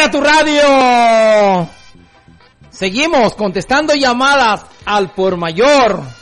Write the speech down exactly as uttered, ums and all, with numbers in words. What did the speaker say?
a tu radio. Seguimos contestando llamadas al por mayor.